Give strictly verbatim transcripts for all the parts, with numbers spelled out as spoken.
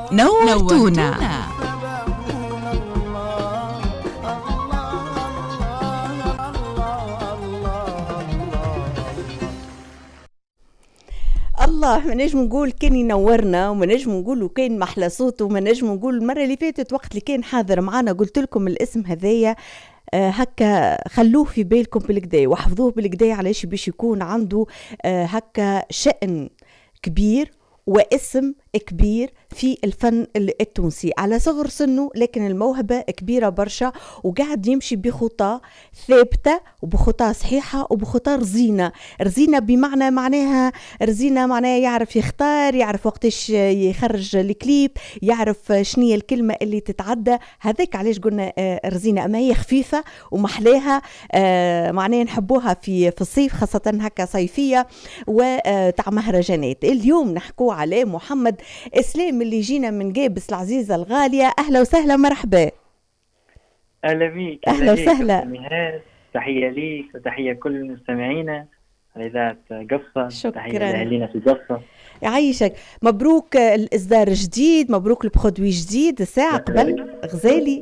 نورتونا. الله، ما نجم نقول كان ينورنا، وما نجم نقول كان محلى صوته، وما نجم نقول المره اللي فاتت وقت اللي كان حاضر معنا قلت لكم الاسم هذايا آه هكا خلوه في بالكم بالكدا وحفظوه بالكدا، علاش باش يكون عنده آه هكا شأن كبير واسم كبير في الفن التونسي على صغر سنه، لكن الموهبة كبيرة برشا وقاعد يمشي بخطى ثابتة وبخطى صحيحة وبخطى رزينة. رزينة بمعنى معناها رزينة معناها يعرف يختار، يعرف وقتش يخرج الكليب، يعرف شنية الكلمة اللي تتعدى. هذاك علاش قلنا رزينة، أما هي خفيفة ومحلاها معناها نحبوها في في الصيف، خاصة هكا صيفية وتاع مهرجانات. اليوم نحكو على محمد إسلام اللي جينا من قابس العزيزة الغالية. أهلا وسهلا، مرحبا. أهلا بيك. أهلا وسهلا. تحية ليك وتحية كل المستمعين على إذاعة قصة. شكرا. تحية لأهلنا في قصة. يعيشك، مبروك الإصدار الجديد، مبروك البرودوي جديد الساعة قبل غزالي.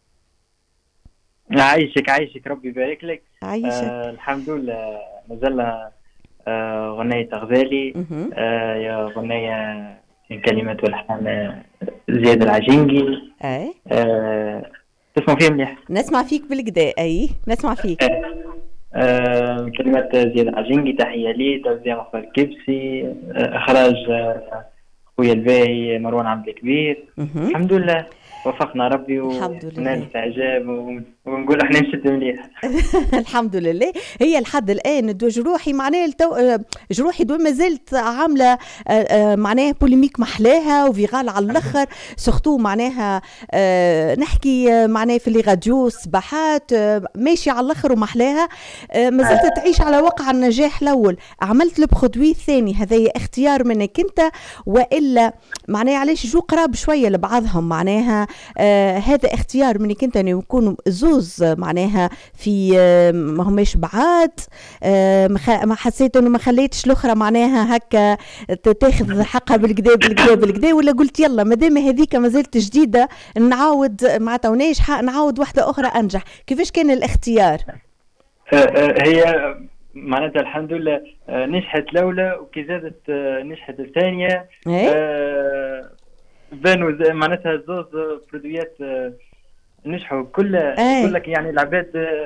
عايشك عايشك، ربي يبارك لك. عايشك. آه الحمد لله. نزل آه غنية غزالي. آه يا غنية الكلمات والألحان زياد العجينجي. اي آه تسمع فيه مليح؟ نسمع فيك بالكدا. اي نسمع فيك. آه آه كلمات زياد العجينجي، تحية لي، توزيع مختار الكبسي، آه إخراج آه خويا الباهي مروان عبد الكبير. الحمد لله وفقنا ربي ونال استعجاب ونقول احنا نشد مليح. الحمد لله. هي لحد الان دو جروحي معناها التو... جروحي دو ما زلت عامله معناها بوليميك محلاها وفيغال على الاخر، سورتو معناها نحكي معناها في لي راديو صباحات ماشي على الاخر ومحلاها. ما زلت تعيش على وقع النجاح الاول. عملت البرودوي الثاني، هذا اختيار منك انت والا معناها علاش جو قراب شويه لبعضهم؟ معناها آه هذا اختيار منك انت انه يكونوا زوز معناها في آه ما هماش بعاد. آه ما حسيت انه ما خليتش الاخرى معناها هكا تاخذ حقها بالكدا بالكدا بالكدا، ولا قلت يلا ما دام هذيك ما زلت جديده نعاود معناتها وناجح نعاود واحده اخرى انجح؟ كيفاش كان الاختيار؟ آه آه هي معناتها الحمد لله آه نجحت الاولى وكي زادت آه نجحت الثانيه. آه بانوا معناتها زوز برودويات نجحوا كل يقول لك يعني العباد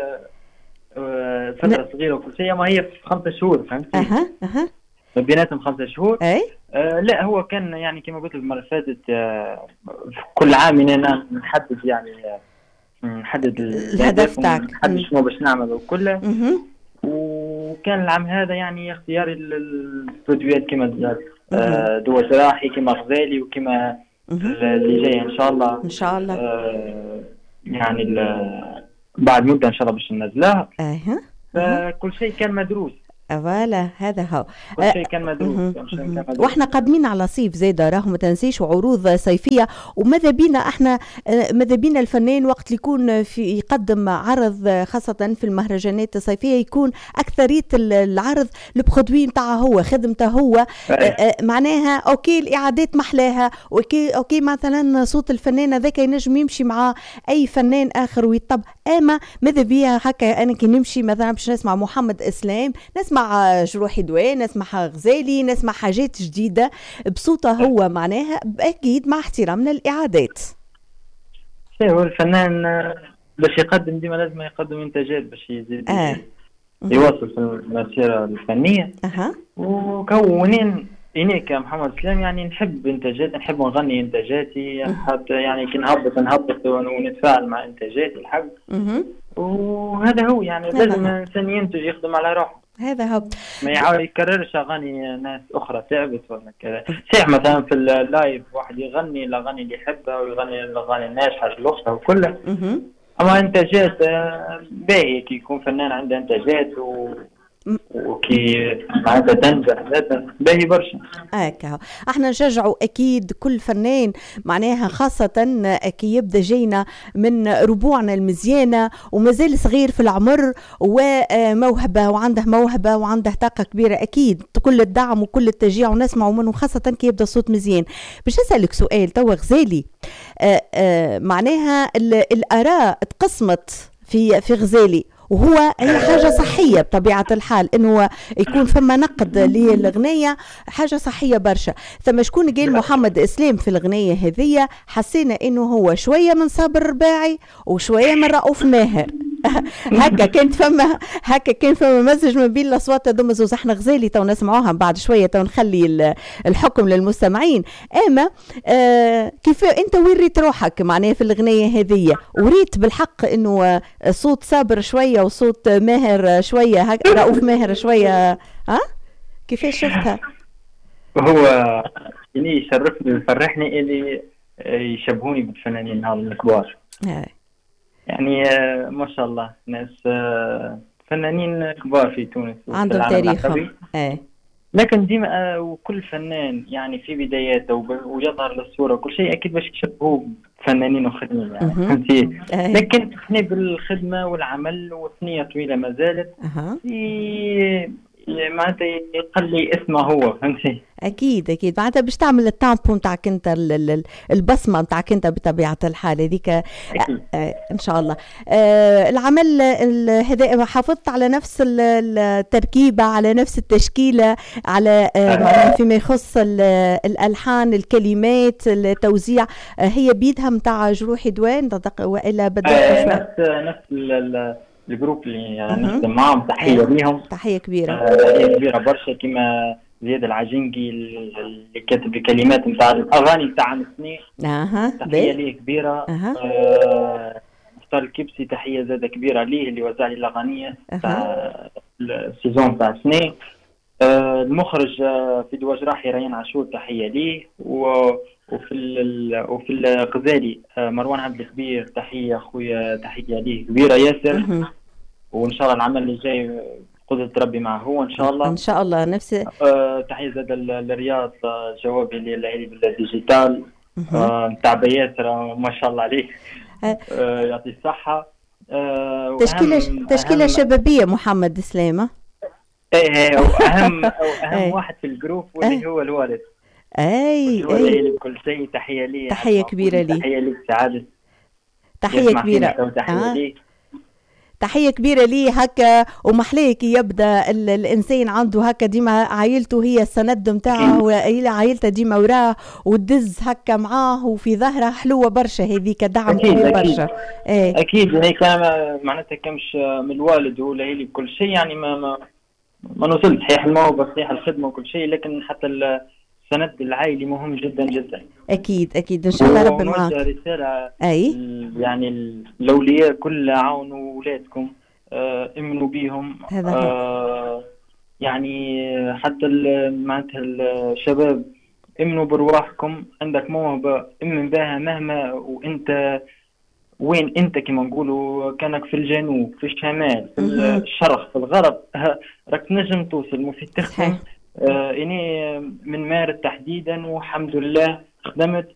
فتره صغيره وكل شيء، ما هي في خمسة شهور فهمتي؟ اها اها بيناتهم خمسة شهور. اي آه لا هو كان يعني كما قلت المره اللي فاتت آه كل عام انا نحدد يعني نحدد الهدف تاعك، نحدد شنو باش نعمل وكله. وكان العام هذا يعني اختياري البرودويات كما آه دوا جراحي كما غزالي وكما اللي جاي ان شاء الله ان شاء الله. آه يعني بعد مده ان شاء الله باش ننزلها. اها فكل شيء كان مدروس. فوالا هذا هو كل شيء كان مدروس. واحنا قادمين على صيف زاده، راهو ما تنسيش عروض صيفيه. وماذا بينا احنا ماذا بينا الفنان وقت يكون في يقدم عرض خاصه في المهرجانات الصيفيه يكون اكثريه العرض البرودوي نتاعه هو خدمته هو. معناها اوكي الاعادات محلاها، اوكي اوكي مثلا صوت الفنان هذاك ينجم يمشي مع اي فنان اخر ويطب. اما ماذا بيا هكا انا كي نمشي مثلا باش نسمع محمد اسلام، نسمع جروحي دواء، نسمع غزالي، نسمع حاجات جديدة بصوته هو معناها أكيد مع احترامنا الإعادات. هو الفنان باش يقدم ديما لازم يقدم إنتاجات باش يزيد آه. يواصل في المسيرة الفنية. أها. وكونين إني كمحمد إسلام يعني نحب إنتاجات، نحب نغني إنتاجاتي حتى يعني كي نهبط نهبط ونتفاعل مع إنتاجاتي الحق. وهذا هو يعني لازم الإنسان ينتج يخدم على روحه. هذا هو ما يعاود يكررش اغاني ناس اخرى تعبت ولا كذا. صحيح مثلا في اللايف واحد يغني الاغاني اللي يحبها ويغني الاغاني الناجحه الاخرى وكلها. اما انتاجات باهي كي يكون فنان عنده انتاجات و وكي معناتها تنجح باهي برشا. هكا احنا نشجعوا اكيد كل فنان معناها، خاصة كي يبدا جينا من ربوعنا المزيانة ومازال صغير في العمر وموهبة وعنده موهبة وعنده طاقة كبيرة، اكيد كل الدعم وكل التشجيع ونسمعوا منه، خاصة كي يبدا صوت مزيان. باش اسالك سؤال توا غزالي، آآ آآ معناها الاراء تقسمت في في غزالي، وهو هي حاجة صحية بطبيعة الحال انه يكون فما نقد للغنية، حاجة صحية برشا. ثم شكون قال محمد اسلام في الغنية هذية حسينا انه هو شوية من صابر الرباعي وشوية من رؤوف ماهر. هكا كانت فما هكا كان فما مزج ما بين الاصوات هذوما زوز. احنا غزالي تو نسمعوها بعد شويه، تو نخلي الحكم للمستمعين. اما آه كيف انت وين ريت روحك معناها في الغنيه هذه؟ وريت بالحق انه صوت صابر شويه وصوت ماهر شويه، هكا رؤوف ماهر شويه، ها كيفاش شفتها؟ هو يعني يشرفني ويفرحني اللي يشبهوني بالفنانين هذول الكبار. آه. يعني ما شاء الله ناس فنانين كبار في تونس عندهم تاريخهم. ايه لكن ديما وكل فنان يعني في بداياته ويظهر للصوره وكل شيء اكيد باش يشبهوه فنانين وخدمين يعني فهمتي. لكن احنا بالخدمه والعمل والثنيه طويله ما زالت معناتها يقلي اسمه هو، فهمتي. اكيد اكيد معناتها باش تعمل التامبو نتاعك انت، البصمه نتاعك انت بطبيعه الحال هذيك ان شاء الله. آه العمل هذا حافظت على نفس التركيبه، على نفس التشكيله، على آه فيما يخص الالحان، الكلمات، التوزيع، آه هي بيدها نتاع جروحي دوان والا بدات آه نفس نفس الجروب اللي يعني نخدم معهم. تحيه ليهم، تحيه كبيره، آه تحيه كبيره برشا، كما زياد العجنقي اللي كاتب الكلمات نتاع الاغاني نتاع مسني. اها تحيه ليه كبيره. أه. آه مختار الكبسي تحيه زاده كبيره ليه اللي وزع لي الاغاني تاع السيزون تاع سنين. آه المخرج آه في دواج راحي ريان عاشور تحيه ليه. وفي وفي الغزالي آه مروان عبد الكبير تحيه خويا، تحيه ليه كبيره ياسر. أه. وان شاء الله العمل اللي جاي قدرة ربي معه هو ان شاء الله. ان شاء الله نفس آه تحيه زاد للرياض جوابي اللي اللي بالديجيتال نتاع آه ياسر ما شاء الله عليه. آه يعطي الصحه. آه تشكيله تشكيله شبابيه محمد سلامه. ايه واهم اهم واحد في الجروب واللي هو الوالد. اي اي بكل شيء تحيه لي، تحيه كبيره لي، تحيه لك سعاده، تحيه كبيره، تحيه لي، تحيه كبيره لي. هكا ومحليك يبدا الانسان عنده هكا ديما عائلته هي السند نتاعه، وعائلته ديما وراه وتدز هكا معاه وفي ظهره، حلوه برشا هذيك، دعم كبير برشا. ايه اكيد هي كان معناتها كمش من الوالد ولا هي بكل شيء يعني ما ما, ما نوصل صحيح الموهبه صحيح الخدمه وكل شيء، لكن حتى السند العائلي مهم جدا جدا. اكيد اكيد ان شاء الله ربي معاك. رساله اي يعني الاولياء كل عاونوا اولادكم، آه امنوا بيهم. آه يعني حتى معناتها الشباب امنوا برواحكم، عندك موهبه امن بها مهما وانت وين انت كما نقولوا، كانك في الجنوب في الشمال في الشرق في الغرب راك تنجم توصل مفيد تخدم. آه إني من مارس تحديدا والحمد لله خدمت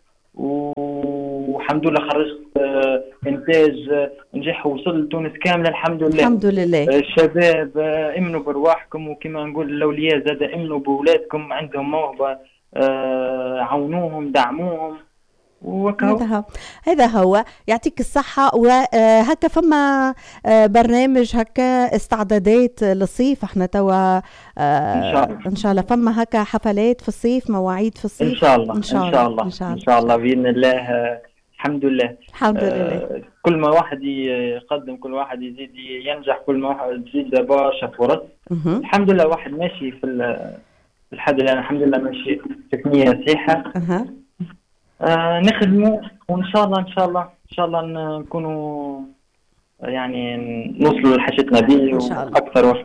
والحمد لله خرجت آه إنتاج آه نجح وصل لتونس كاملة الحمد لله. الحمد لله. آه الشباب آه امنوا برواحكم، وكما نقول الأولياء زاد امنوا بأولادكم، عندهم موهبة آه عاونوهم دعموهم. هذا هذا هو يعطيك الصحة. وهكا فما برنامج هكا استعدادات للصيف، احنا توا ان شاء الله ان شاء الله فما هكا حفلات في الصيف، مواعيد في الصيف ان شاء الله ان شاء الله ان شاء الله, إن شاء الله باذن الله. الحمد لله الحمد لله. آه كل ما واحد يقدم كل واحد يزيد ينجح، كل ما واحد يزيد برشا فرص. الحمد لله واحد ماشي في الحد الان الحمد لله ماشي تقنية صحيحة. أه. آه نخدموا وان شاء الله ان شاء الله ان شاء الله نكونوا يعني نوصلوا لحاجتنا دي واكثر وقت.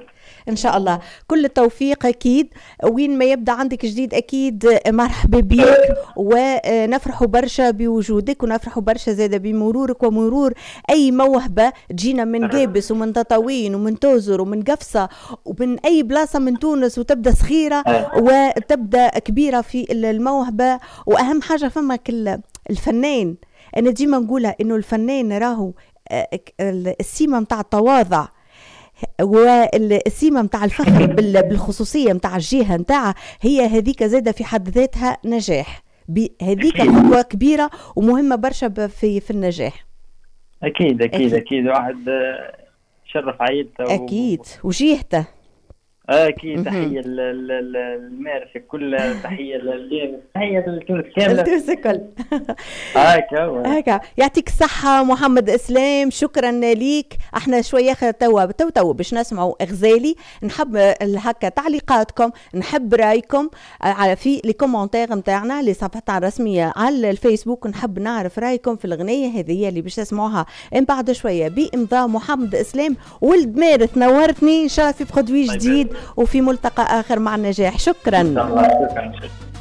ان شاء الله كل التوفيق اكيد. وين ما يبدا عندك جديد اكيد مرحبا بك، ونفرحوا برشا بوجودك ونفرحوا برشا زاده بمرورك ومرور اي موهبه تجينا من جابس ومن تطاوين ومن توزر ومن قفصه ومن اي بلاصه من تونس، وتبدا صغيره وتبدا كبيره في الموهبه. واهم حاجه فمك الفنان، انا ديما نقولها انه الفنان راهو السيمه متاع التواضع والسيمه متاع الفخر بالخصوصيه متاع الجهه متاعها، هي هذيك زاده في حد ذاتها نجاح. هذيك خطوه كبيره ومهمه برشا في في النجاح. اكيد اكيد اكيد, أكيد. واحد شرف عائلته اكيد وجهته. اكيد. تحيه للمارس الكل، تحيه للجيم، تحيه لتونس كامله، لتونس الكل. هكا هكا. يعطيك الصحه محمد اسلام، شكرا ليك. احنا شويه توا تو تو باش نسمعوا غزالي. نحب هكا تعليقاتكم، نحب رايكم على في لي كومونتير نتاعنا اللي صفحتنا الرسميه على الفيسبوك. نحب نعرف رايكم في الاغنيه هذه اللي باش تسمعوها من بعد شويه بامضاء محمد اسلام. ولد مارس نورتني، ان شاء الله في برودوي جديد وفي ملتقى آخر مع النجاح. شكرا. شكرا.